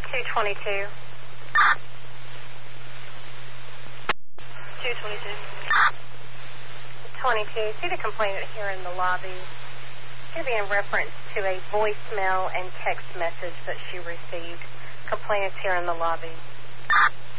222. 222. 22. See the complainant here in the lobby. It's going to be in reference to a voicemail and text message that she received. Complainant's here in the lobby.